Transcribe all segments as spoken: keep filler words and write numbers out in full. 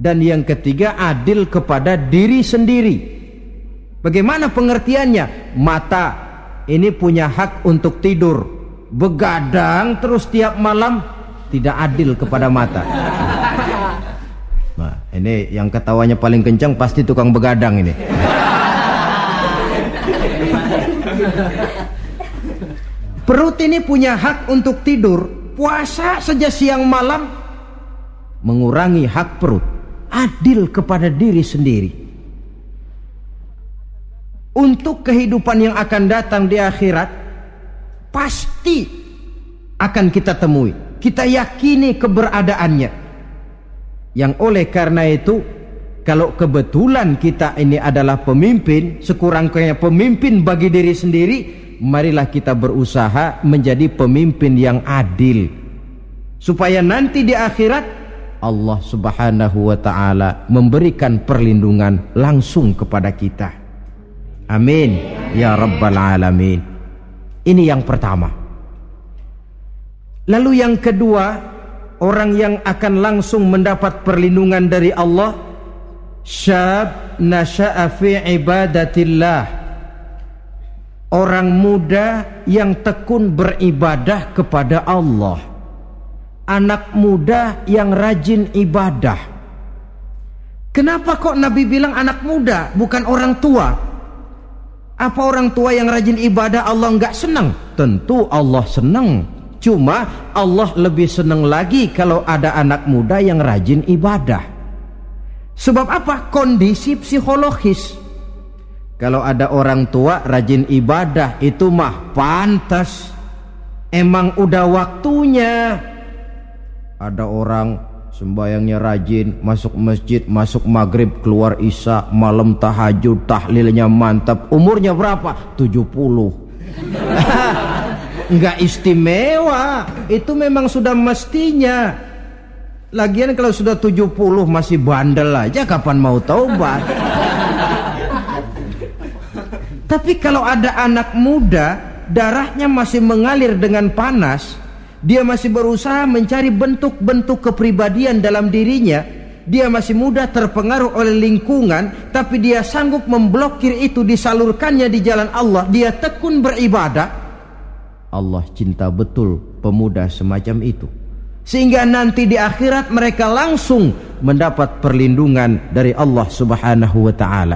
Dan yang ketiga, adil kepada diri sendiri. Bagaimana pengertiannya? Mata ini punya hak untuk tidur, begadang terus tiap malam, tidak adil kepada mata. Nah, ini yang ketawanya paling kencang pasti tukang begadang ini. Perut ini punya hak untuk tidur, puasa saja siang malam, mengurangi hak perut. Adil kepada diri sendiri. Untuk kehidupan yang akan datang di akhirat, pasti akan kita temui, kita yakini keberadaannya. Yang oleh karena itu, kalau kebetulan kita ini adalah pemimpin, sekurang-kurangnya pemimpin bagi diri sendiri, marilah kita berusaha menjadi pemimpin yang adil, supaya nanti di akhirat Allah Subhanahu wa ta'ala memberikan perlindungan langsung kepada kita. Amin ya rabbal alamin. Ini yang pertama. Lalu yang kedua, orang yang akan langsung mendapat perlindungan dari Allah, syab nasha'a fi ibadatillah, orang muda yang tekun beribadah kepada Allah, anak muda yang rajin ibadah. Kenapa kok Nabi bilang anak muda, bukan orang tua? Apa orang tua yang rajin ibadah Allah enggak senang? Tentu Allah senang. Cuma Allah lebih senang lagi kalau ada anak muda yang rajin ibadah. Sebab apa? Kondisi psikologis. Kalau ada orang tua rajin ibadah, itu mah pantas. Emang udah waktunya. Ada orang sembayangnya rajin, masuk masjid, masuk maghrib, keluar isya, malam tahajud, tahlilnya mantap. Umurnya berapa? tujuh puluh. Enggak istimewa. Itu memang sudah mestinya. Lagian kalau sudah tujuh puluh masih bandel aja, kapan mau taubat? Tapi kalau ada anak muda, darahnya masih mengalir dengan panas, dia masih berusaha mencari bentuk-bentuk kepribadian dalam dirinya, dia masih mudah terpengaruh oleh lingkungan, tapi dia sanggup memblokir itu, disalurkannya di jalan Allah, dia tekun beribadah. Allah cinta betul pemuda semacam itu, sehingga nanti di akhirat mereka langsung mendapat perlindungan dari Allah Subhanahu wa ta'ala.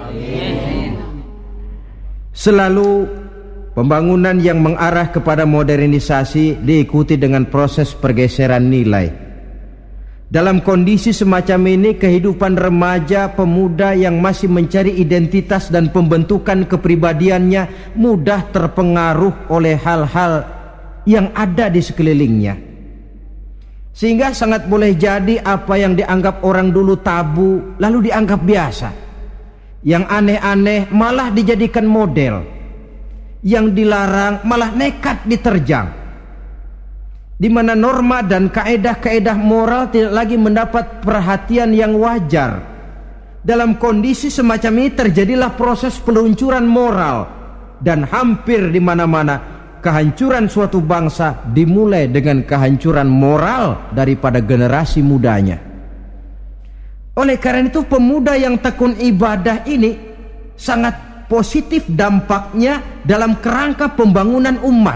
Selalu pembangunan yang mengarah kepada modernisasi diikuti dengan proses pergeseran nilai. Dalam kondisi semacam ini, kehidupan remaja pemuda yang masih mencari identitas dan pembentukan kepribadiannya mudah terpengaruh oleh hal-hal yang ada di sekelilingnya. Sehingga sangat boleh jadi apa yang dianggap orang dulu tabu lalu dianggap biasa. Yang aneh-aneh malah dijadikan model. Yang dilarang malah nekat diterjang, di mana norma dan kaedah-kaedah moral tidak lagi mendapat perhatian yang wajar. Dalam kondisi semacam ini terjadilah proses peluncuran moral, dan hampir di mana-mana kehancuran suatu bangsa dimulai dengan kehancuran moral daripada generasi mudanya. Oleh karena itu, pemuda yang tekun ibadah ini sangat positif dampaknya dalam kerangka pembangunan umat.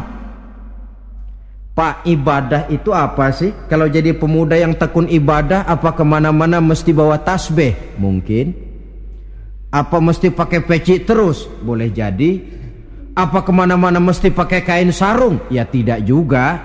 Pak, ibadah itu apa sih? Kalau jadi pemuda yang tekun ibadah, apa kemana-mana mesti bawa tasbih? Mungkin. Apa mesti pakai peci terus? Boleh jadi. Apa kemana-mana mesti pakai kain sarung? Ya tidak juga.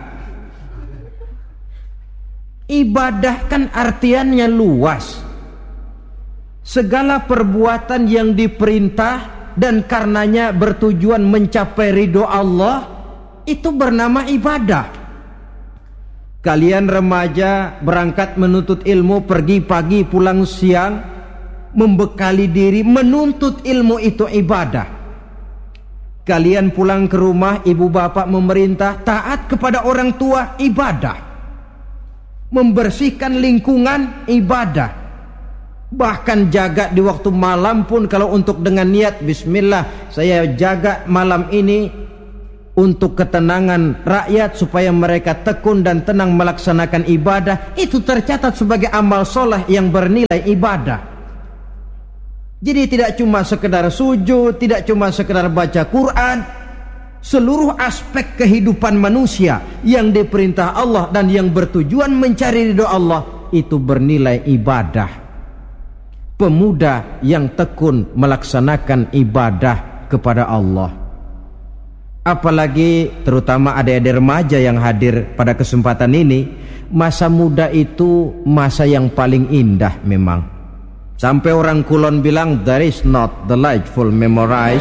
Ibadah kan artiannya luas. Segala perbuatan yang diperintah dan karenanya bertujuan mencapai ridho Allah, itu bernama ibadah. Kalian remaja berangkat menuntut ilmu, pergi pagi pulang siang, membekali diri menuntut ilmu, itu ibadah. Kalian pulang ke rumah, ibu bapak memerintah taat kepada orang tua, ibadah. Membersihkan lingkungan, ibadah. Bahkan jaga di waktu malam pun, kalau untuk dengan niat bismillah, saya jaga malam ini untuk ketenangan rakyat supaya mereka tekun dan tenang melaksanakan ibadah, itu tercatat sebagai amal soleh yang bernilai ibadah. Jadi tidak cuma sekedar sujud, tidak cuma sekedar baca Quran, seluruh aspek kehidupan manusia yang diperintah Allah dan yang bertujuan mencari ridho Allah itu bernilai ibadah. Pemuda yang tekun melaksanakan ibadah kepada Allah, apalagi terutama adik-adik remaja yang hadir pada kesempatan ini, masa muda itu masa yang paling indah memang. Sampai orang Kulon bilang, there is not delightful memorize.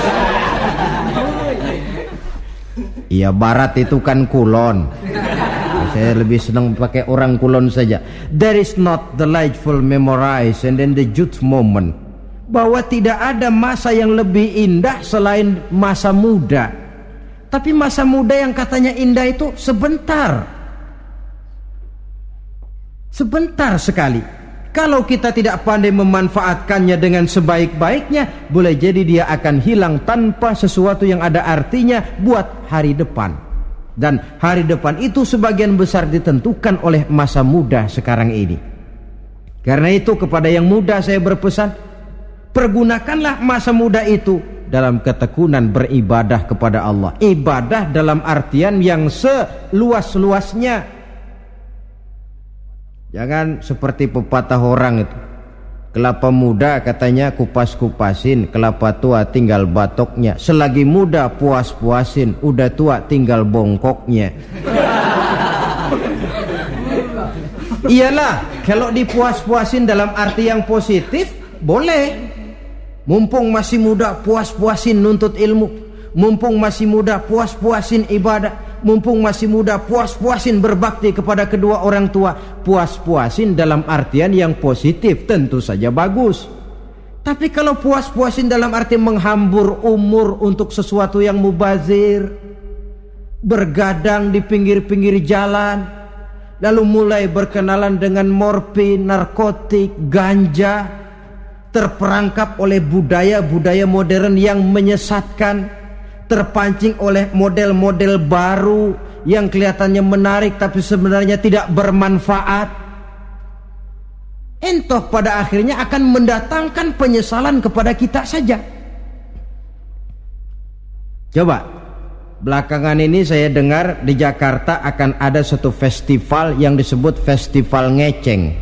Iya, barat itu kan Kulon. Saya lebih senang pakai orang Kulon saja. There is not delightful memorize and then the youth moment. Bahwa tidak ada masa yang lebih indah selain masa muda. Tapi masa muda yang katanya indah itu sebentar. Sebentar sekali. Kalau kita tidak pandai memanfaatkannya dengan sebaik-baiknya, boleh jadi dia akan hilang tanpa sesuatu yang ada artinya buat hari depan. Dan hari depan itu sebagian besar ditentukan oleh masa muda sekarang ini. Karena itu kepada yang muda saya berpesan, pergunakanlah masa muda itu dalam ketekunan beribadah kepada Allah. Ibadah dalam artian yang seluas-luasnya. Jangan seperti pepatah orang itu, kelapa muda katanya kupas-kupasin, kelapa tua tinggal batoknya. Selagi muda puas-puasin, udah tua tinggal bongkoknya. Iyalah, kalau dipuas-puasin dalam arti yang positif boleh. Mumpung masih muda, puas-puasin nuntut ilmu. Mumpung masih muda, puas-puasin ibadah. Mumpung masih muda, puas-puasin berbakti kepada kedua orang tua. Puas-puasin dalam artian yang positif tentu saja bagus. Tapi kalau puas-puasin dalam arti menghambur umur untuk sesuatu yang mubazir, bergadang di pinggir-pinggir jalan, lalu mulai berkenalan dengan morfin, narkotik, ganja, terperangkap oleh budaya-budaya modern yang menyesatkan, terpancing oleh model-model baru yang kelihatannya menarik tapi sebenarnya tidak bermanfaat, entah pada akhirnya akan mendatangkan penyesalan kepada kita saja. Coba, belakangan ini saya dengar di Jakarta akan ada satu festival yang disebut Festival Ngeceng.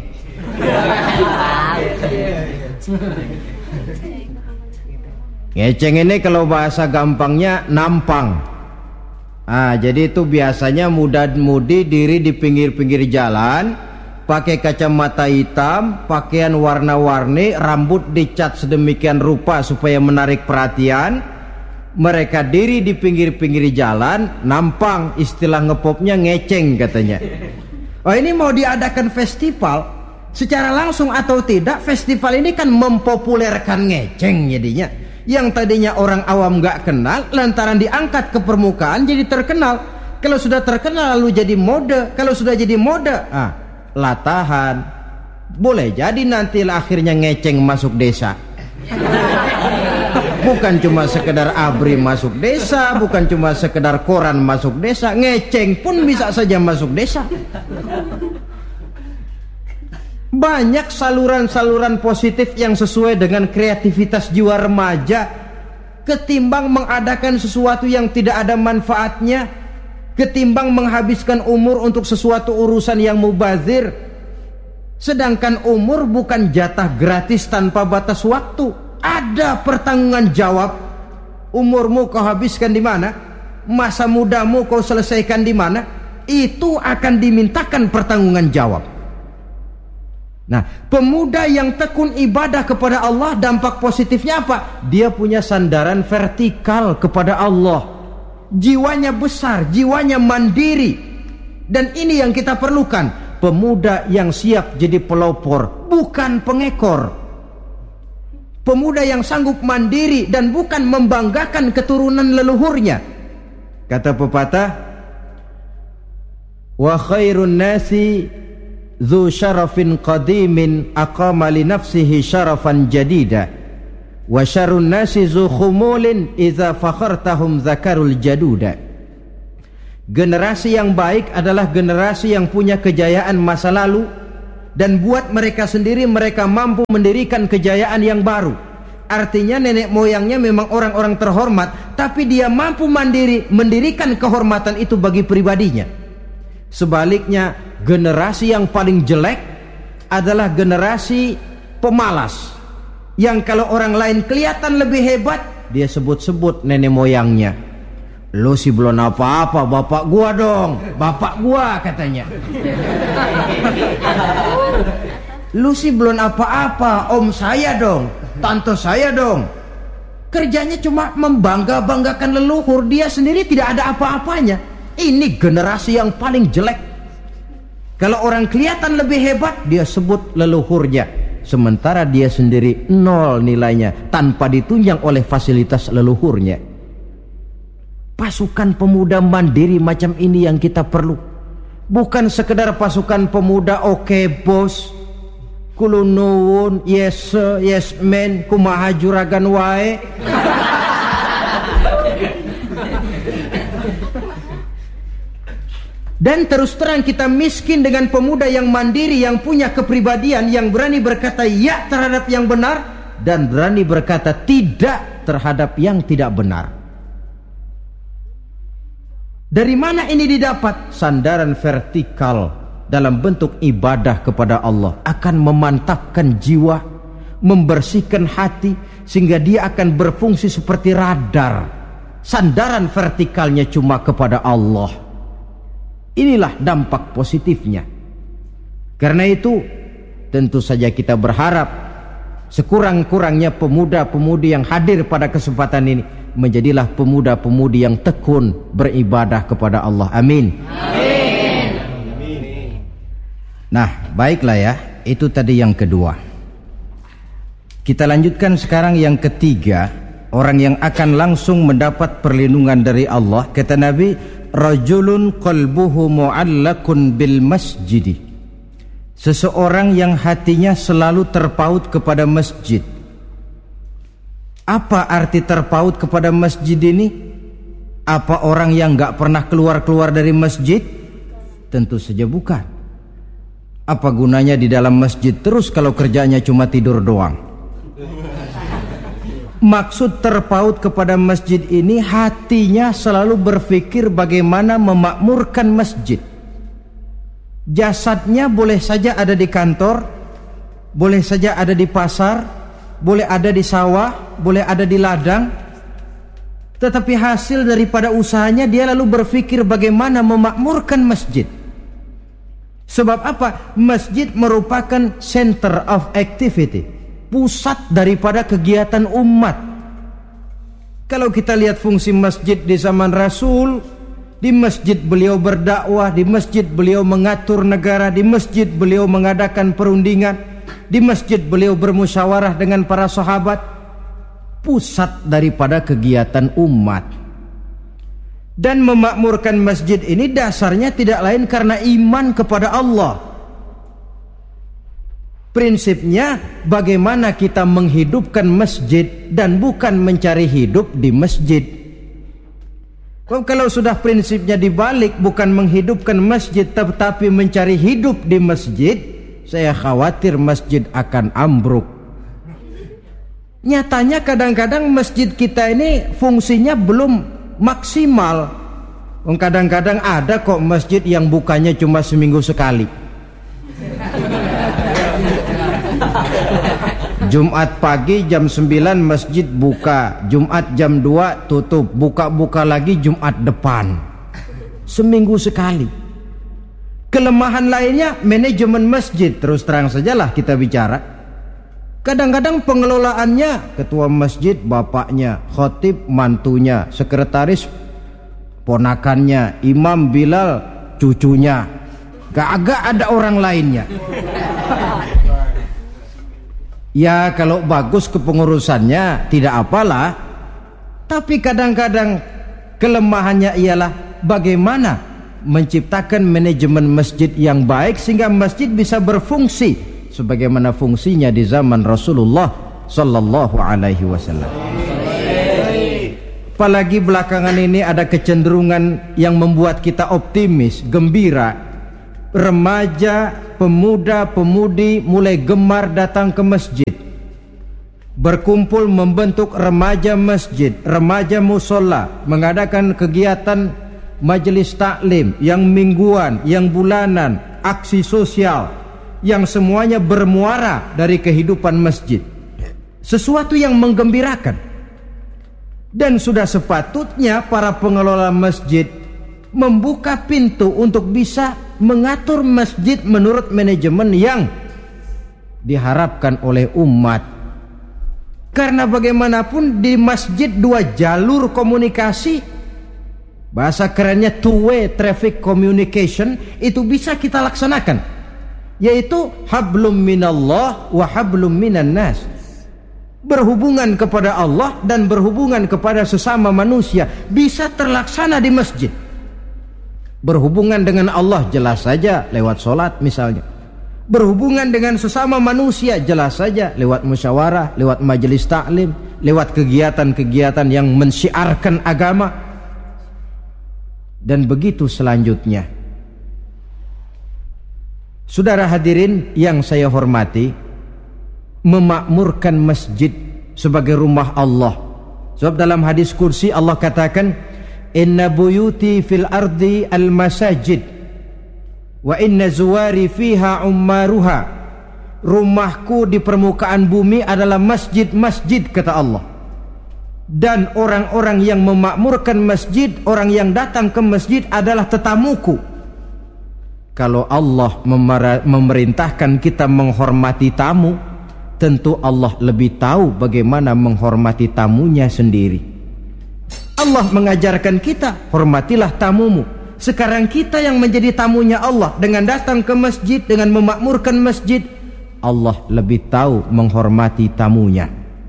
Ngeceng ini kalau bahasa gampangnya nampang. Ah, jadi itu biasanya muda-mudi diri di pinggir-pinggir jalan, pakai kacamata hitam, pakaian warna-warni, rambut dicat sedemikian rupa supaya menarik perhatian. Mereka diri di pinggir-pinggir jalan, nampang, istilah ngepopnya ngeceng katanya. Oh, ini mau diadakan festival. Secara langsung atau tidak, festival ini kan mempopulerkan ngeceng jadinya. Yang tadinya orang awam gak kenal, lantaran diangkat ke permukaan jadi terkenal. Kalau sudah terkenal lalu jadi mode. Kalau sudah jadi mode, ah, latahan. Boleh jadi nanti akhirnya ngeceng masuk desa. Bukan cuma sekedar abri masuk desa, bukan cuma sekedar koran masuk desa, ngeceng pun bisa saja masuk desa. Banyak saluran-saluran positif yang sesuai dengan kreativitas jiwa remaja, ketimbang mengadakan sesuatu yang tidak ada manfaatnya, ketimbang menghabiskan umur untuk sesuatu urusan yang mubazir. Sedangkan umur bukan jatah gratis tanpa batas waktu. Ada pertanggungan jawab. Umurmu kau habiskan di mana? Masa mudamu kau selesaikan di mana? Itu akan dimintakan pertanggungan jawab. Nah, pemuda yang tekun ibadah kepada Allah, dampak positifnya apa? Dia punya sandaran vertikal kepada Allah. Jiwanya besar, jiwanya mandiri. Dan ini yang kita perlukan. Pemuda yang siap jadi pelopor, bukan pengekor. Pemuda yang sanggup mandiri dan bukan membanggakan keturunan leluhurnya. Kata pepatah, wa khairun nasi Zu syarafin qadimin aqama li nafsihi syarafan jadida wa syarrun nasi zu khumulin idza fakhartahum zakarul jaduda. Generasi yang baik adalah generasi yang punya kejayaan masa lalu, dan buat mereka sendiri mereka mampu mendirikan kejayaan yang baru. Artinya nenek moyangnya memang orang-orang terhormat, tapi dia mampu mandiri mendirikan kehormatan itu bagi pribadinya. Sebaliknya, generasi yang paling jelek adalah generasi pemalas, yang kalau orang lain kelihatan lebih hebat, dia sebut-sebut nenek moyangnya. Lu sih belum apa-apa, bapak gua dong, bapak gua katanya. Lu sih belum apa-apa, om saya dong, tante saya dong. Kerjanya cuma membangga-banggakan leluhur, dia sendiri tidak ada apa-apanya. Ini generasi yang paling jelek. Kalau orang kelihatan lebih hebat, dia sebut leluhurnya, sementara dia sendiri nol nilainya, tanpa ditunjang oleh fasilitas leluhurnya. Pasukan pemuda mandiri macam ini yang kita perlu. Bukan sekedar pasukan pemuda oke okay, bos, kulo nuwun, yes sir, yes man, kumaha juragan wae. Dan terus terang kita miskin dengan pemuda yang mandiri, yang punya kepribadian, yang berani berkata ya terhadap yang benar dan berani berkata tidak terhadap yang tidak benar. Dari mana ini didapat? Sandaran vertikal dalam bentuk ibadah kepada Allah akan memantapkan jiwa, membersihkan hati, sehingga dia akan berfungsi seperti radar. Sandaran vertikalnya cuma kepada Allah. Inilah dampak positifnya. Karena itu tentu saja kita berharap sekurang-kurangnya pemuda-pemudi yang hadir pada kesempatan ini menjadilah pemuda-pemudi yang tekun beribadah kepada Allah. Amin. Amin. Nah, baiklah ya, itu tadi yang kedua. Kita lanjutkan sekarang yang ketiga, orang yang akan langsung mendapat perlindungan dari Allah. Kata Nabi, rajulun qalbuhu mu'allakun bil masjidi. Seseorang yang hatinya selalu terpaut kepada masjid. Apa arti terpaut kepada masjid ini? Apa orang yang gak pernah keluar-keluar dari masjid? Tentu saja bukan. Apa gunanya di dalam masjid terus kalau kerjanya cuma tidur doang? Maksud terpaut kepada masjid ini, hatinya selalu berpikir bagaimana memakmurkan masjid. Jasadnya boleh saja ada di kantor, boleh saja ada di pasar, boleh ada di sawah, boleh ada di ladang, tetapi hasil daripada usahanya dia lalu berpikir bagaimana memakmurkan masjid. Sebab apa? Masjid merupakan center of activity, pusat daripada kegiatan umat. Kalau kita lihat fungsi masjid di zaman Rasul, di masjid beliau berdakwah, di masjid beliau mengatur negara, di masjid beliau mengadakan perundingan, di masjid beliau bermusyawarah dengan para sahabat. Pusat daripada kegiatan umat. Dan memakmurkan masjid ini dasarnya tidak lain karena iman kepada Allah. Prinsipnya bagaimana kita menghidupkan masjid dan bukan mencari hidup di masjid. Kalau sudah prinsipnya dibalik, bukan menghidupkan masjid tetapi mencari hidup di masjid, saya khawatir masjid akan ambruk. Nyatanya kadang-kadang masjid kita ini fungsinya belum maksimal. Kadang-kadang ada kok masjid yang bukanya cuma seminggu sekali. Jumat pagi jam sembilan masjid buka, Jumat jam dua tutup, buka-buka lagi Jumat depan. Seminggu sekali. Kelemahan lainnya manajemen masjid, terus terang sajalah kita bicara. Kadang-kadang pengelolaannya ketua masjid bapaknya, khatib mantunya, sekretaris ponakannya, imam Bilal cucunya, gak-gak ada orang lainnya. Ya kalau bagus kepengurusannya tidak apalah, tapi kadang-kadang kelemahannya ialah bagaimana menciptakan manajemen masjid yang baik sehingga masjid bisa berfungsi sebagaimana fungsinya di zaman Rasulullah sallallahu alaihi wasallam. Apalagi belakangan ini ada kecenderungan yang membuat kita optimis, gembira. Remaja, pemuda, pemudi mulai gemar datang ke masjid, berkumpul membentuk remaja masjid, remaja musola, mengadakan kegiatan majelis taklim yang mingguan, yang bulanan, aksi sosial, yang semuanya bermuara dari kehidupan masjid. Sesuatu yang menggembirakan. Dan sudah sepatutnya para pengelola masjid membuka pintu untuk bisa mengatur masjid menurut manajemen yang diharapkan oleh umat. Karena bagaimanapun di masjid dua jalur komunikasi, bahasa kerennya two way traffic communication, itu bisa kita laksanakan, yaitu hablum minallah wa hablum minan nas. Berhubungan kepada Allah dan berhubungan kepada sesama manusia bisa terlaksana di masjid. Berhubungan dengan Allah jelas saja lewat sholat misalnya. Berhubungan dengan sesama manusia jelas saja lewat musyawarah, lewat majelis taklim, lewat kegiatan-kegiatan yang mensyiarkan agama. Dan begitu selanjutnya. Saudara hadirin yang saya hormati, memakmurkan masjid sebagai rumah Allah. Sebab dalam hadis kursi Allah katakan, inna buyuti fil ardi al masajid wa inna zuwari fiha ummaruha. Rumahku di permukaan bumi adalah masjid-masjid, kata Allah. Dan orang-orang yang memakmurkan masjid, orang yang datang ke masjid adalah tetamuku. Kalau Allah memerintahkan kita menghormati tamu, tentu Allah lebih tahu bagaimana menghormati tamunya sendiri. Allah mengajarkan kita, hormatilah tamumu. Sekarang kita yang menjadi tamunya Allah dengan datang ke masjid, dengan memakmurkan masjid, Allah lebih tahu menghormati tamunya.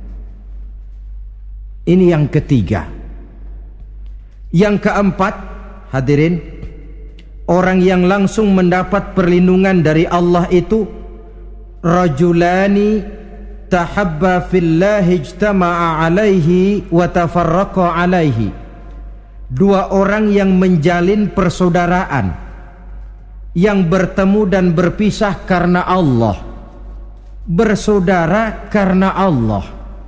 Ini yang ketiga. Yang keempat, hadirin, orang yang langsung mendapat perlindungan dari Allah itu rajulani tahabba fillahi ijtama'a alaihi wa tafarraqa alaihi. Dua orang yang menjalin persaudaraan, yang bertemu dan berpisah karena Allah, bersaudara karena Allah.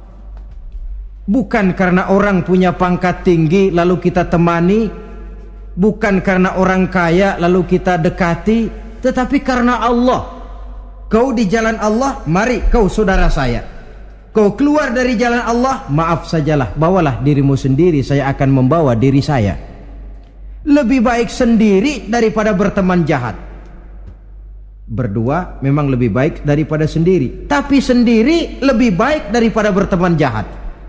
Bukan karena orang punya pangkat tinggi lalu kita temani, bukan karena orang kaya lalu kita dekati, tetapi karena Allah. Kau di jalan Allah, mari kau saudara saya. Kau keluar dari jalan Allah, maaf sajalah, bawalah dirimu sendiri, saya akan membawa diri saya. Lebih baik sendiri daripada berteman jahat. Berdua memang lebih baik daripada sendiri, tapi sendiri lebih baik daripada berteman jahat.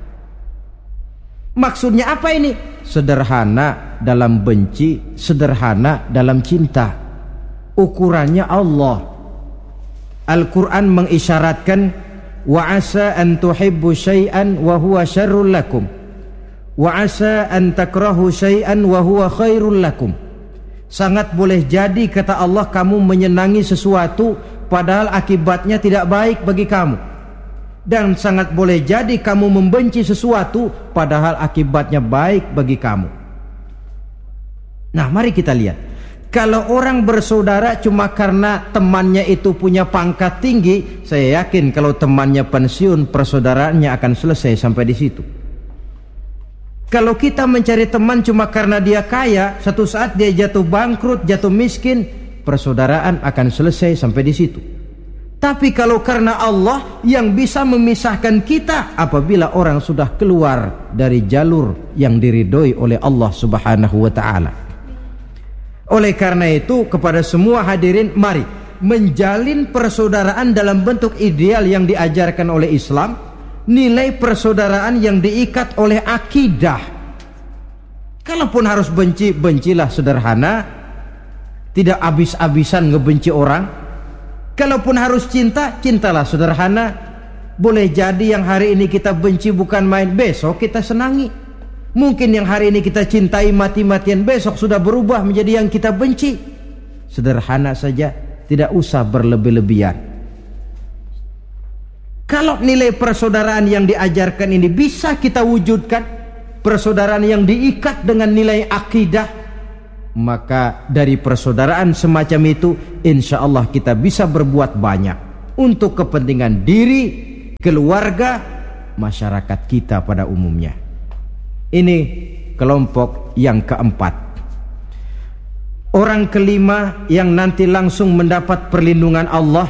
Maksudnya apa ini? Sederhana dalam benci, sederhana dalam cinta. Ukurannya Allah. Al-Quran mengisyaratkan, wa asa an tuhibbu syai'an wa huwa syarrul lakum wa asa an takrahu syai'an wa huwa khairul lakum. Sangat boleh jadi, kata Allah, kamu menyenangi sesuatu padahal akibatnya tidak baik bagi kamu, dan sangat boleh jadi kamu membenci sesuatu padahal akibatnya baik bagi kamu. Nah, mari kita lihat. Kalau orang bersaudara cuma karena temannya itu punya pangkat tinggi, saya yakin kalau temannya pensiun, persaudaraannya akan selesai sampai di situ. Kalau kita mencari teman cuma karena dia kaya, satu saat dia jatuh bangkrut, jatuh miskin, persaudaraan akan selesai sampai di situ. Tapi kalau karena Allah yang bisa memisahkan kita apabila orang sudah keluar dari jalur yang diridhoi oleh Allah Subhanahu wa taala. Oleh karena itu, kepada semua hadirin, mari menjalin persaudaraan dalam bentuk ideal yang diajarkan oleh Islam, nilai persaudaraan yang diikat oleh akidah. Kalaupun harus benci, bencilah sederhana, tidak habis-habisan ngebenci orang. Kalaupun harus cinta, cintalah sederhana. Boleh jadi yang hari ini kita benci bukan main, besok kita senangi. Mungkin yang hari ini kita cintai mati-matian, besok sudah berubah menjadi yang kita benci. Sederhana saja, tidak usah berlebih-lebihan. Kalau nilai persaudaraan yang diajarkan ini bisa kita wujudkan, persaudaraan yang diikat dengan nilai akidah, maka dari persaudaraan semacam itu insya Allah kita bisa berbuat banyak untuk kepentingan diri, keluarga, masyarakat kita pada umumnya. Ini kelompok yang keempat. Orang kelima yang nanti langsung mendapat perlindungan Allah,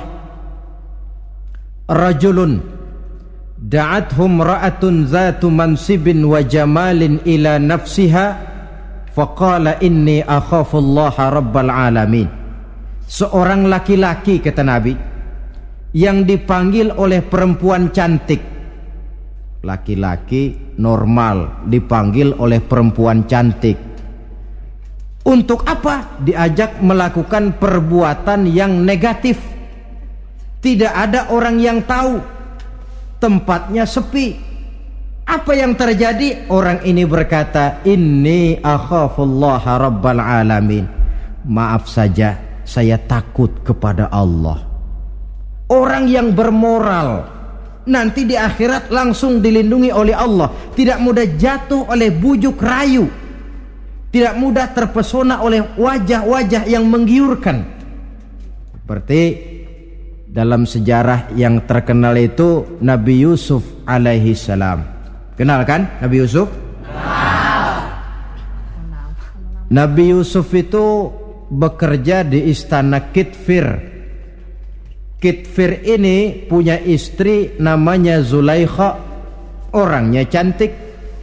rajulun da'athum ra'atun zatu mansibin wa jamalin ila nafsiha faqala inni akhafullaha rabbal alamin. Seorang laki-laki, kata Nabi, yang dipanggil oleh perempuan cantik. Laki-laki normal dipanggil oleh perempuan cantik. Untuk apa? Diajak melakukan perbuatan yang negatif. Tidak ada orang yang tahu. Tempatnya sepi. Apa yang terjadi? Orang ini berkata, inni akhafullaha rabbal alamin. Maaf saja, saya takut kepada Allah. Orang yang bermoral nanti di akhirat langsung dilindungi oleh Allah. Tidak mudah jatuh oleh bujuk rayu, tidak mudah terpesona oleh wajah-wajah yang menggiurkan. Seperti dalam sejarah yang terkenal itu Nabi Yusuf alaihi salam. Kenal kan Nabi Yusuf? Nabi Yusuf itu bekerja di istana Kitfir. Kitfir ini punya istri namanya Zulaikha. Orangnya cantik.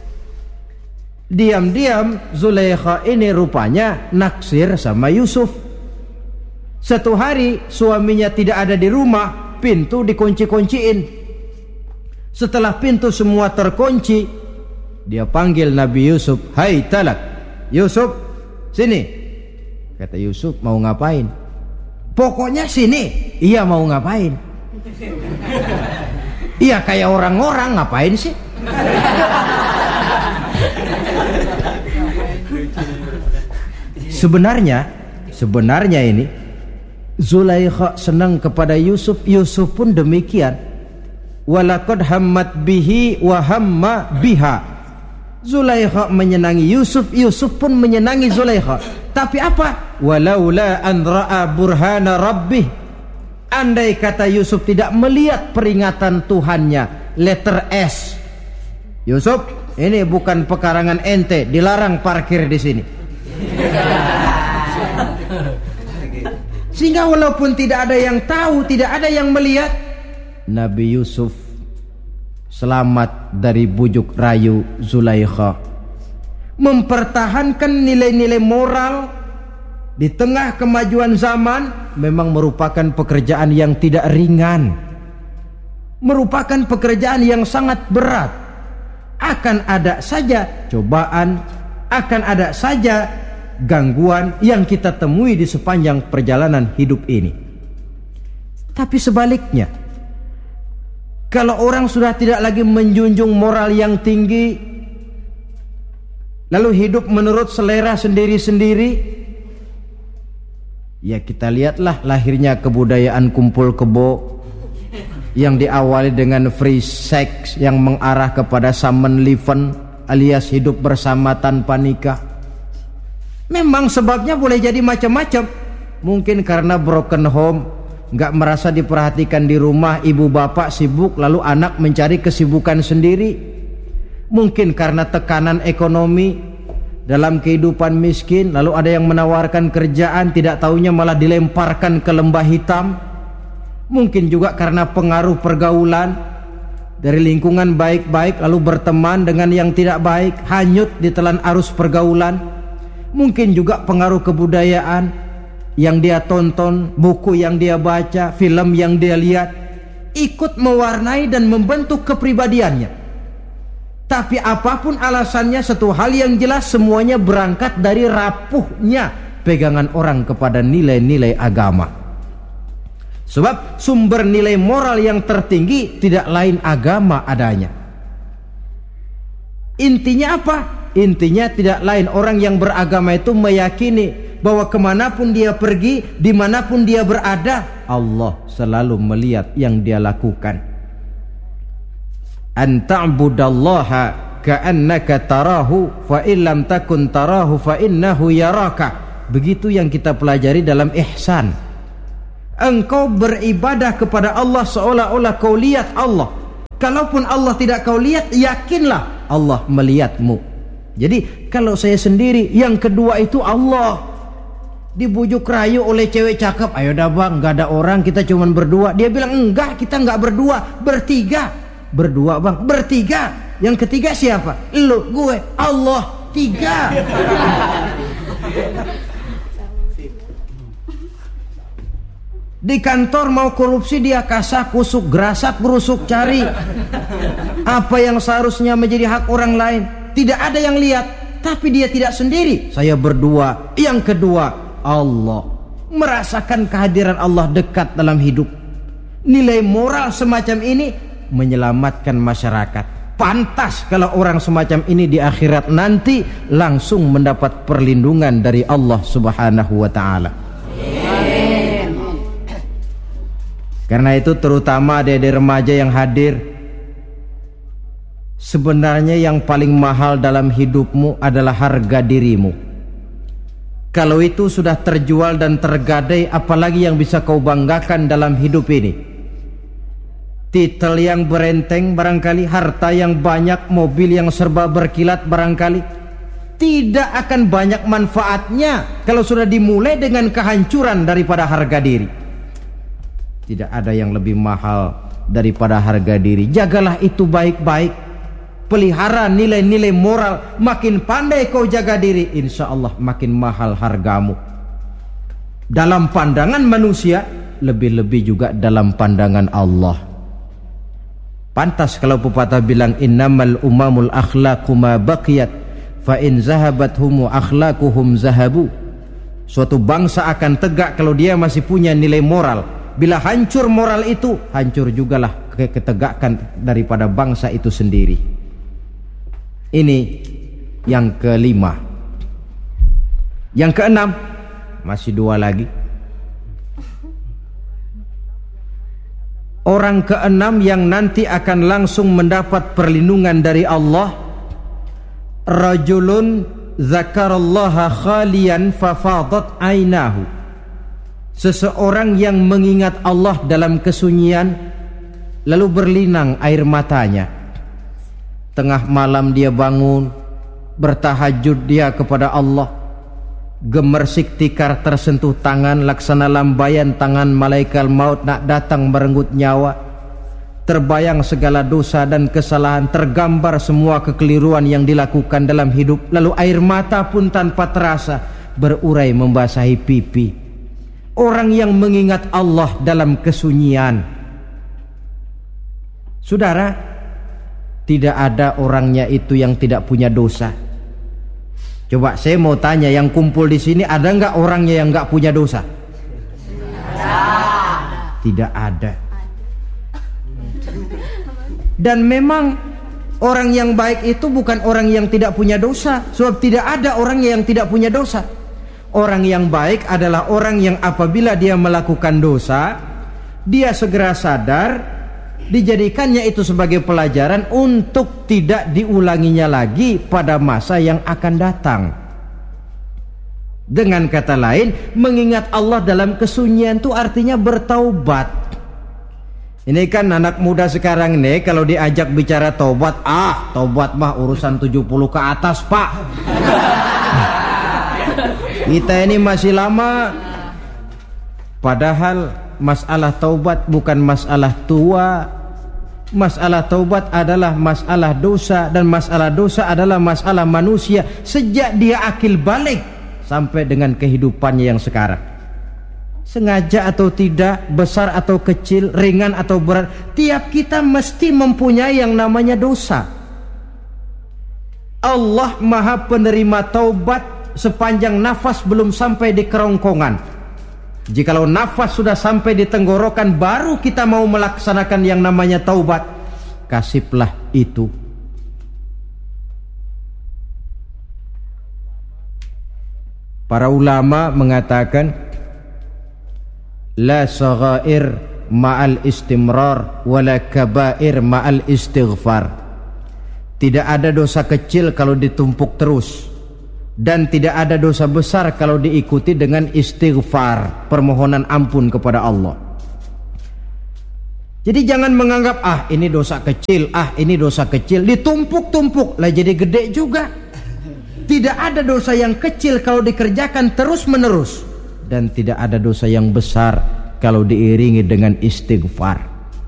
Diam-diam Zulaikha ini rupanya naksir sama Yusuf. Satu hari suaminya tidak ada di rumah, pintu dikunci-kunciin. Setelah pintu semua terkunci, dia panggil Nabi Yusuf, "Hai Talak, Yusuf, sini." Kata Yusuf, "Mau ngapain?" "Pokoknya sini." "Iya, mau ngapain?" "Iya, kayak orang-orang, ngapain sih?" Sebenarnya, sebenarnya ini Zulaikha senang kepada Yusuf, Yusuf pun demikian. Walaqad hammat bihi wa hamma biha. Zulaikha menyenangi Yusuf, Yusuf pun menyenangi Zulaikha. Tapi apa? Walaula an ra'a burhana rabbih. Andai kata Yusuf tidak melihat peringatan Tuhannya, letter S. Yusuf, ini bukan pekarangan ente, dilarang parkir di sini. Sehingga walaupun tidak ada yang tahu, tidak ada yang melihat, Nabi Yusuf selamat dari bujuk rayu Zulaikha. Mempertahankan nilai-nilai moral di tengah kemajuan zaman memang merupakan pekerjaan yang tidak ringan. Merupakan pekerjaan yang sangat berat. Akan ada saja cobaan, akan ada saja gangguan yang kita temui di sepanjang perjalanan hidup ini. Tapi sebaliknya, kalau orang sudah tidak lagi menjunjung moral yang tinggi, lalu hidup menurut selera sendiri-sendiri, ya kita lihatlah lahirnya kebudayaan kumpul kebo yang diawali dengan free sex yang mengarah kepada summon living alias hidup bersama tanpa nikah. Memang sebabnya boleh jadi macam-macam. Mungkin karena broken home, nggak merasa diperhatikan di rumah, ibu bapak sibuk lalu anak mencari kesibukan sendiri. Mungkin karena tekanan ekonomi dalam kehidupan miskin, lalu ada yang menawarkan kerjaan, tidak taunya malah dilemparkan ke lembah hitam. Mungkin juga karena pengaruh pergaulan dari lingkungan baik-baik lalu berteman dengan yang tidak baik, hanyut di telan arus pergaulan. Mungkin juga pengaruh kebudayaan yang dia tonton, buku yang dia baca, film yang dia lihat, ikut mewarnai dan membentuk kepribadiannya. Tapi apapun alasannya, satu hal yang jelas, semuanya berangkat dari rapuhnya pegangan orang kepada nilai-nilai agama. Sebab sumber nilai moral yang tertinggi tidak lain agama adanya. Intinya apa? Intinya tidak lain, orang yang beragama itu meyakini bahwa kemanapun dia pergi, dimanapun dia berada, Allah selalu melihat yang dia lakukan. An ta'budallaha ka'annaka tarahu fa illam takun tarahu fa innahu yaraka. Begitu yang kita pelajari dalam ihsan. Engkau beribadah kepada Allah seolah-olah kau lihat Allah. Kalaupun Allah tidak kau lihat, yakinlah Allah melihatmu. Jadi kalau saya sendiri, yang kedua itu Allah. Dibujuk rayu oleh cewek cakep, ayo dah bang, gak ada orang, kita cuman berdua. Dia bilang enggak, kita enggak berdua, bertiga. Berdua bang, bertiga. Yang ketiga siapa? Lu, gue, Allah, tiga. Di kantor mau korupsi dia kasak kusuk, gerasak gerusuk cari apa yang seharusnya menjadi hak orang lain. Tidak ada yang lihat, tapi dia tidak sendiri. Saya berdua. Yang kedua, Allah. Merasakan kehadiran Allah dekat dalam hidup. Nilai moral semacam ini menyelamatkan masyarakat. Pantas kalau orang semacam ini di akhirat nanti langsung mendapat perlindungan dari Allah Subhanahu wa ta'ala. Karena itu terutama adik-adik remaja yang hadir, sebenarnya yang paling mahal dalam hidupmu adalah harga dirimu. Kalau itu sudah terjual dan tergadai, apalagi yang bisa kau banggakan dalam hidup ini? Titel yang berenteng barangkali, harta yang banyak, mobil yang serba berkilat barangkali. Tidak akan banyak manfaatnya kalau sudah dimulai dengan kehancuran daripada harga diri. Tidak ada yang lebih mahal daripada harga diri. Jagalah itu baik-baik. Pelihara nilai-nilai moral. Makin pandai kau jaga diri, insya Allah makin mahal hargamu. Dalam pandangan manusia, lebih-lebih juga dalam pandangan Allah. Pantas kalau pepatah bilang, innamal umamul akhlaqu ma baqiyat fa in zahabat humu akhlaquhum zahabu. Suatu bangsa akan tegak kalau dia masih punya nilai moral. Bila hancur moral itu, hancur jugalah ketegakan daripada bangsa itu sendiri. Ini yang kelima. Yang keenam, masih dua lagi. Orang keenam yang nanti akan langsung mendapat perlindungan dari Allah, rajulun zakarallaha khalian fafadat ainahu. Seseorang yang mengingat Allah dalam kesunyian, lalu berlinang air matanya. Tengah malam dia bangun, bertahajud dia kepada Allah. Gemersik tikar tersentuh tangan, laksana lambaian tangan malaikat maut nak datang merenggut nyawa. Terbayang segala dosa dan kesalahan, tergambar semua kekeliruan yang dilakukan dalam hidup. Lalu air mata pun tanpa terasa berurai membasahi pipi. Orang yang mengingat Allah dalam kesunyian. Saudara, tidak ada orangnya itu yang tidak punya dosa. Coba saya mau tanya, yang kumpul di sini ada nggak orangnya yang nggak punya dosa? Ada. Tidak ada. Dan memang orang yang baik itu bukan orang yang tidak punya dosa, sebab tidak ada orang yang tidak punya dosa. Orang yang baik adalah orang yang apabila dia melakukan dosa, dia segera sadar, dijadikannya itu sebagai pelajaran untuk tidak diulanginya lagi pada masa yang akan datang. Dengan kata lain, mengingat Allah dalam kesunyian itu artinya bertaubat. Ini kan anak muda sekarang nih, kalau diajak bicara taubat, ah taubat mah urusan tujuh puluh ke atas pak. Kita ini masih lama. Padahal masalah taubat bukan masalah tua. Masalah taubat adalah masalah dosa, dan masalah dosa adalah masalah manusia sejak dia akil balik sampai dengan kehidupannya yang sekarang. Sengaja atau tidak, besar atau kecil, ringan atau berat, tiap kita mesti mempunyai yang namanya dosa. Allah Maha penerima taubat sepanjang nafas belum sampai di kerongkongan. Jikalau nafas sudah sampai di tenggorokan, baru kita mau melaksanakan yang namanya taubat. Kasihlah itu. Para ulama mengatakan, la saghair ma'al istimrar wala kabair ma'al istighfar. Tidak ada dosa kecil kalau ditumpuk terus, dan tidak ada dosa besar kalau diikuti dengan istighfar, permohonan ampun kepada Allah. Jadi jangan menganggap ah ini dosa kecil, ah ini dosa kecil, ditumpuk-tumpuk lah jadi gede juga. Tidak ada dosa yang kecil kalau dikerjakan terus-menerus, dan tidak ada dosa yang besar kalau diiringi dengan istighfar.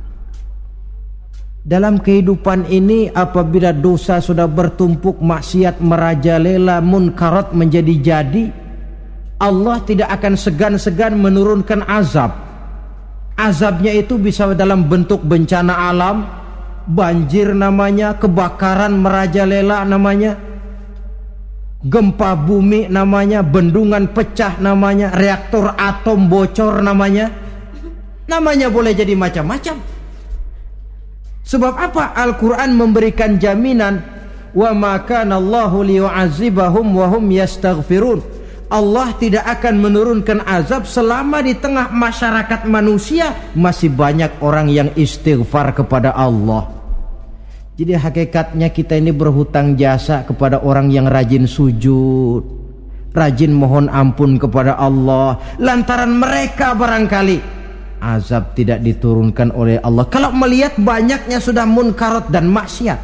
Dalam kehidupan ini apabila dosa sudah bertumpuk, maksiat merajalela, munkarat menjadi jadi, Allah tidak akan segan-segan menurunkan azab. Azabnya itu bisa dalam bentuk bencana alam, banjir namanya, kebakaran merajalela namanya, gempa bumi namanya, bendungan pecah namanya, reaktor atom bocor namanya. Namanya boleh jadi macam-macam. Sebab apa? Al-Quran memberikan jaminan, wa ma kana Allahu liyu'adzibahum wa hum yastaghfirun. Allah tidak akan menurunkan azab selama di tengah masyarakat manusia masih banyak orang yang istighfar kepada Allah. Jadi hakikatnya kita ini berhutang jasa kepada orang yang rajin sujud, rajin mohon ampun kepada Allah. Lantaran mereka barangkali azab tidak diturunkan oleh Allah kalau melihat banyaknya sudah munkarat dan maksiat.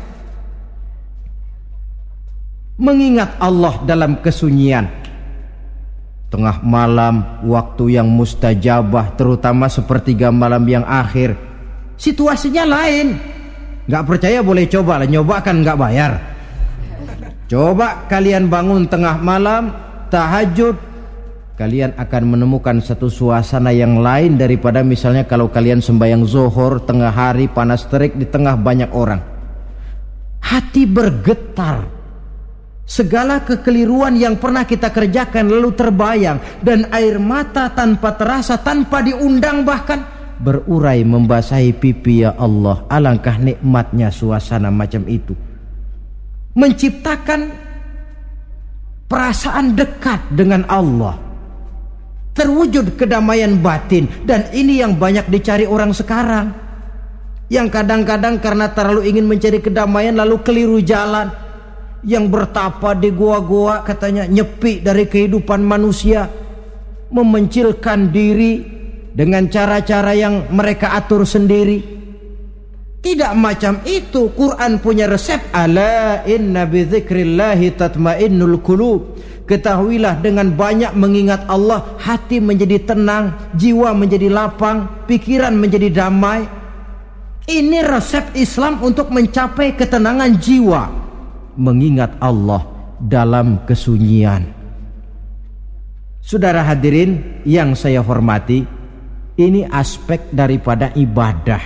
Mengingat Allah dalam kesunyian, tengah malam, waktu yang mustajabah, terutama sepertiga malam yang akhir, situasinya lain. Gak percaya boleh coba lah, nyoba kan gak bayar. Coba kalian bangun tengah malam, tahajud, kalian akan menemukan satu suasana yang lain daripada misalnya kalau kalian sembahyang zuhur tengah hari panas terik di tengah banyak orang. Hati bergetar. Segala kekeliruan yang pernah kita kerjakan lalu terbayang, dan air mata tanpa terasa, tanpa diundang bahkan berurai membasahi pipi. Ya Allah, alangkah nikmatnya suasana macam itu, menciptakan perasaan dekat dengan Allah, terwujud kedamaian batin. Dan ini yang banyak dicari orang sekarang, yang kadang-kadang karena terlalu ingin mencari kedamaian lalu keliru jalan. Yang bertapa di gua-gua katanya nyepi dari kehidupan manusia, memencilkan diri dengan cara-cara yang mereka atur sendiri. Tidak macam itu. Quran punya resep. Ala inna bidzikrillahi tatmainnul qulub. Ketahuilah dengan banyak mengingat Allah, hati menjadi tenang, jiwa menjadi lapang, pikiran menjadi damai. Ini resep Islam untuk mencapai ketenangan jiwa. Mengingat Allah dalam kesunyian. Saudara hadirin yang saya hormati, ini aspek daripada ibadah.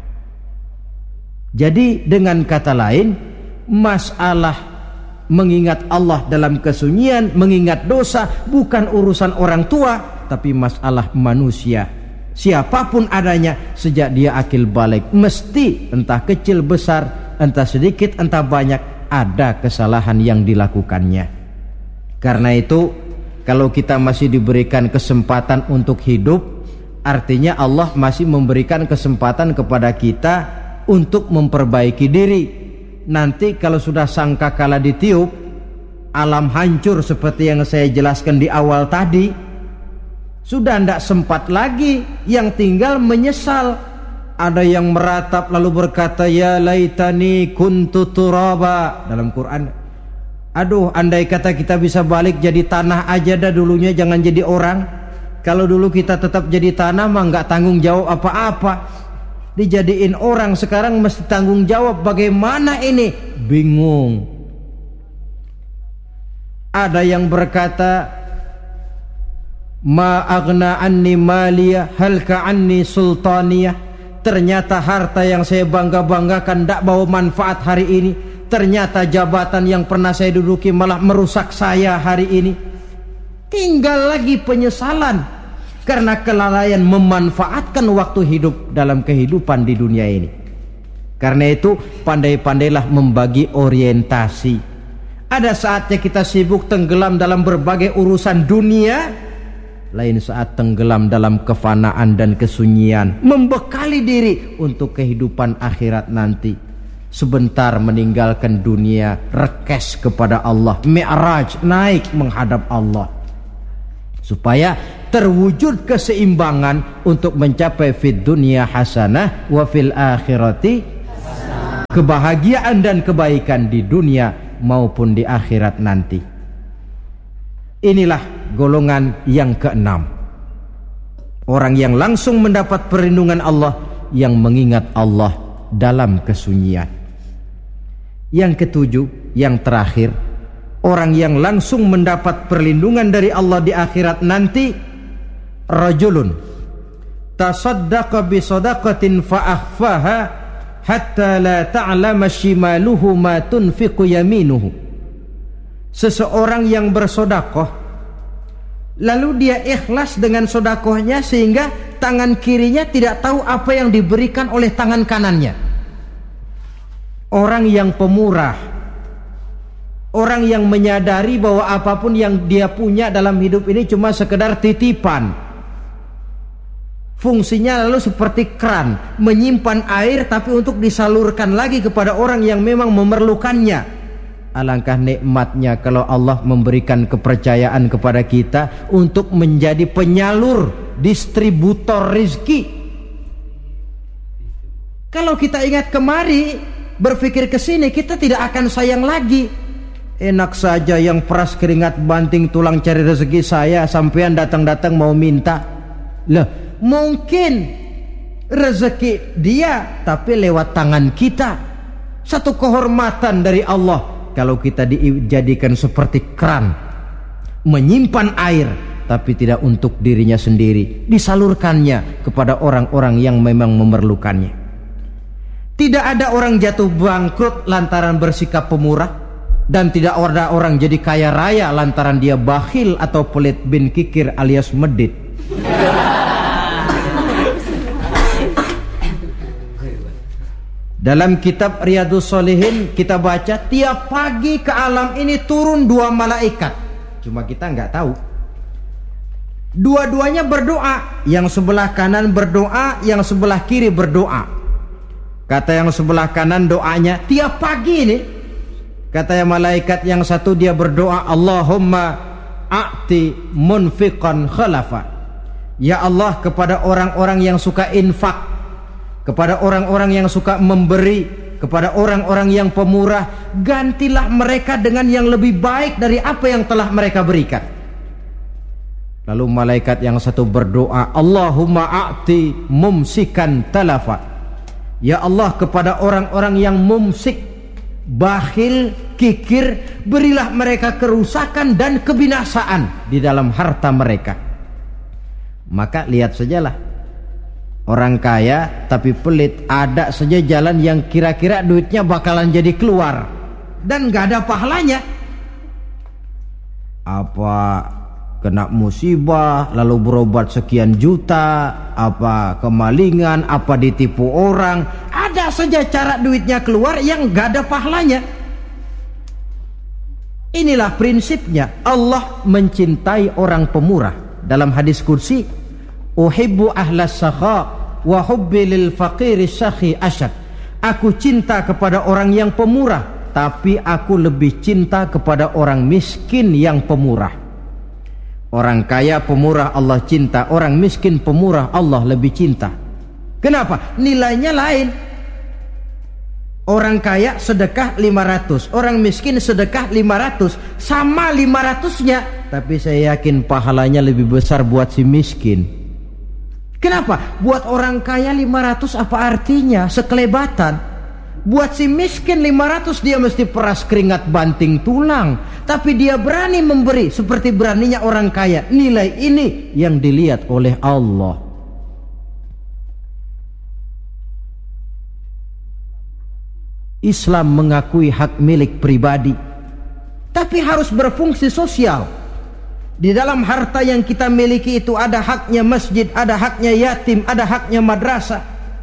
Jadi dengan kata lain, masalah mengingat Allah dalam kesunyian, mengingat dosa bukan urusan orang tua, tapi masalah manusia. Siapapun adanya, sejak dia akil balik, mesti entah kecil besar, entah sedikit entah banyak, ada kesalahan yang dilakukannya. Karena itu, kalau kita masih diberikan kesempatan untuk hidup, artinya Allah masih memberikan kesempatan kepada kita untuk memperbaiki diri. Nanti kalau sudah sangkakala ditiup, alam hancur seperti yang saya jelaskan di awal tadi, sudah tidak sempat lagi, yang tinggal menyesal. Ada yang meratap lalu berkata, ya laitani kuntu turaba. Dalam Quran, aduh andai kata kita bisa balik jadi tanah aja dah dulunya, jangan jadi orang. Kalau dulu kita tetap jadi tanah mah nggak tanggung jawab apa-apa. Dijadiin orang sekarang mesti tanggung jawab. Bagaimana ini? Bingung. Ada yang berkata, ma aghna anni maliyah halka anni sultaniyah. Ternyata harta yang saya bangga-banggakan tidak bawa manfaat hari ini. Ternyata jabatan yang pernah saya duduki malah merusak saya hari ini. Tinggal lagi penyesalan karena kelalaian memanfaatkan waktu hidup dalam kehidupan di dunia ini. Karena itu pandai-pandailah membagi orientasi. Ada saatnya kita sibuk tenggelam dalam berbagai urusan dunia, lain saat tenggelam dalam kefanaan dan kesunyian, membekali diri untuk kehidupan akhirat nanti. sebentar meninggalkan dunia, rekes kepada Allah, mi'raj, naik menghadap Allah, supaya terwujud keseimbangan untuk mencapai fid dunya hasanah wa fil akhirati hasanah, kebahagiaan dan kebaikan di dunia maupun di akhirat nanti. Inilah golongan yang keenam, orang yang langsung mendapat perlindungan Allah, yang mengingat Allah dalam kesunyian. Yang ketujuh, yang terakhir, orang yang langsung mendapat perlindungan dari Allah di akhirat nanti, rajulun tasaddaqa bi sadaqatin fa akhfaha hatta la ta'lama shimaluhu ma tunfiqu yaminuhu. Seseorang yang bersedekah lalu dia ikhlas dengan sedekahnya sehingga tangan kirinya tidak tahu apa yang diberikan oleh tangan kanannya. Orang yang pemurah, orang yang menyadari bahwa apapun yang dia punya dalam hidup ini cuma sekedar titipan. Fungsinya lalu seperti keran, menyimpan air tapi untuk disalurkan lagi kepada orang yang memang memerlukannya. Alangkah nikmatnya kalau Allah memberikan kepercayaan kepada kita untuk menjadi penyalur, distributor rezeki. Kalau kita ingat kemari, berpikir ke sini, kita tidak akan sayang lagi. Enak saja yang peras keringat banting tulang cari rezeki saya, sampean datang-datang mau minta. Lah, mungkin rezeki dia tapi lewat tangan kita. Satu kehormatan dari Allah kalau kita dijadikan seperti keran, menyimpan air tapi tidak untuk dirinya sendiri, disalurkannya kepada orang-orang yang memang memerlukannya. Tidak ada orang jatuh bangkrut lantaran bersikap pemurah, dan tidak ada orang jadi kaya raya lantaran dia bakhil atau pelit bin kikir alias medit. Dalam kitab Riyadhus Shalihin kita baca tiap pagi ke alam ini turun dua malaikat. Cuma kita nggak tahu. Dua-duanya berdoa. Yang sebelah kanan berdoa, yang sebelah kiri berdoa. Kata yang sebelah kanan doanya tiap pagi ini. Kata yang malaikat yang satu dia berdoa, Allahumma a'ti munfiqan khalafa. Ya Allah, kepada orang-orang yang suka infak, kepada orang-orang yang suka memberi, kepada orang-orang yang pemurah, gantilah mereka dengan yang lebih baik dari apa yang telah mereka berikan. Lalu malaikat yang satu berdoa, Allahumma a'ti mumsikan talafa. Ya Allah, kepada orang-orang yang mumsik, bakhil, kikir, berilah mereka kerusakan dan kebinasaan di dalam harta mereka. Maka lihat sajalah, orang kaya tapi pelit, ada saja jalan yang kira-kira duitnya bakalan jadi keluar dan gak ada pahalanya. Apa kena musibah lalu berobat sekian juta, apa kemalingan, apa ditipu orang, ada saja cara duitnya keluar yang gak ada pahalanya. Inilah prinsipnya. Allah mencintai orang pemurah. Dalam hadis kursi, uhibbu ahlas sakha wa hubbi lil faqiri syakhi asyad. Aku cinta kepada orang yang pemurah, tapi aku lebih cinta kepada orang miskin yang pemurah. Orang kaya pemurah Allah cinta, orang miskin pemurah Allah lebih cinta. Kenapa? Nilainya lain. Orang kaya sedekah lima ratus, orang miskin sedekah lima ratus, sama lima ratusnya, tapi saya yakin pahalanya lebih besar buat si miskin. Kenapa? Buat orang kaya lima ratus apa artinya? Sekelebatan. Buat si miskin lima ratus dia mesti peras keringat banting tulang, tapi dia berani memberi seperti beraninya orang kaya. Nilai ini yang dilihat oleh Allah. Islam mengakui hak milik pribadi, tapi harus berfungsi sosial. Di dalam harta yang kita miliki itu ada haknya masjid, ada haknya yatim, ada haknya madrasah.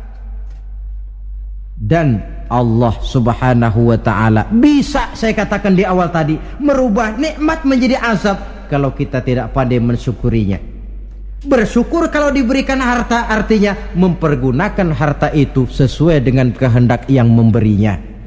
Dan Allah subhanahu wa ta'ala bisa, saya katakan di awal tadi, merubah nikmat menjadi azab kalau kita tidak pandai mensyukurinya. Bersyukur kalau diberikan harta artinya mempergunakan harta itu sesuai dengan kehendak yang memberinya.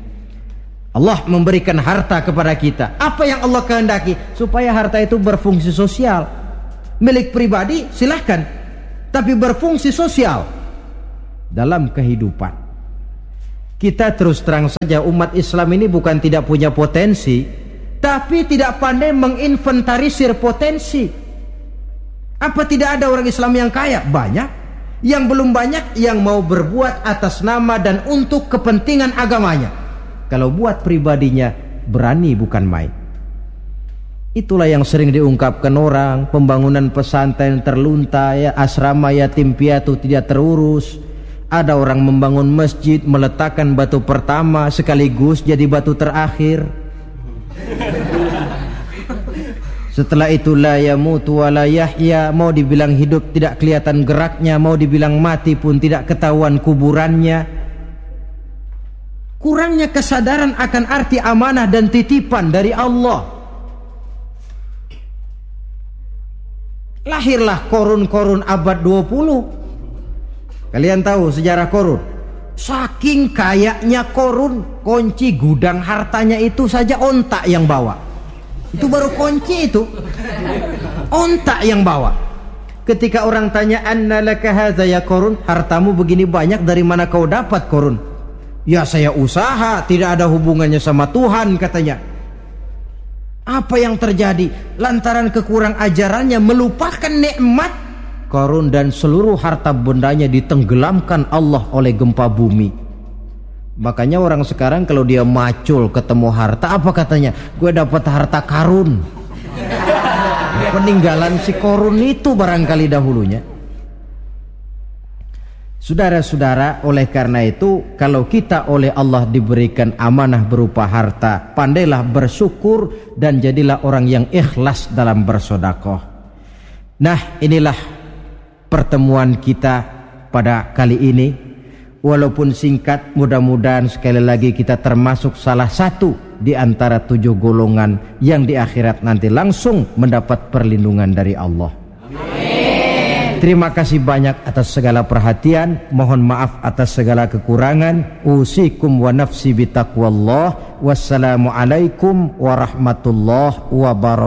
Allah memberikan harta kepada kita. Apa yang Allah kehendaki? Supaya harta itu berfungsi sosial. Milik pribadi silahkan, tapi berfungsi sosial dalam kehidupan. Kita terus terang saja, umat Islam ini bukan tidak punya potensi, tapi tidak pandai menginventarisir potensi. Apa tidak ada orang Islam yang kaya? Banyak. Yang belum banyak yang mau berbuat atas nama dan untuk kepentingan agamanya. Kalau buat pribadinya, berani bukan main. Itulah yang sering diungkapkan orang, pembangunan pesantren terlunta, ya, asrama yatim piatu tidak terurus. Ada orang membangun masjid, meletakkan batu pertama sekaligus jadi batu terakhir. Setelah itu la yamutu wa la yahya, mau dibilang hidup tidak kelihatan geraknya, mau dibilang mati pun tidak ketahuan kuburannya. Kurangnya kesadaran akan arti amanah dan titipan dari Allah. Lahirlah korun-korun abad dua puluh. Kalian tahu sejarah korun? Saking kayanya korun, kunci gudang hartanya itu saja onta yang bawa. Itu baru kunci itu, onta yang bawa. Ketika orang tanya, anna laka hadza ya korun, hartamu begini banyak dari mana kau dapat korun? Ya saya usaha, tidak ada hubungannya sama Tuhan katanya. Apa yang terjadi? Lantaran kekurang ajarannya melupakan nikmat, korun dan seluruh harta bendanya ditenggelamkan Allah oleh gempa bumi. Makanya orang sekarang kalau dia macul ketemu harta, apa katanya? Gue dapat harta karun. Peninggalan si korun itu barangkali dahulunya. Saudara-saudara, oleh karena itu, kalau kita oleh Allah diberikan amanah berupa harta, pandailah bersyukur dan jadilah orang yang ikhlas dalam bersedekah. Nah, inilah pertemuan kita pada kali ini. Walaupun singkat, mudah-mudahan sekali lagi kita termasuk salah satu di antara tujuh golongan yang di akhirat nanti langsung mendapat perlindungan dari Allah. Amin. Terima kasih banyak atas segala perhatian. Mohon maaf atas segala kekurangan. Usikum wa nafsi bitaqwallah. Wassalamualaikum warahmatullahi wabarakatuh.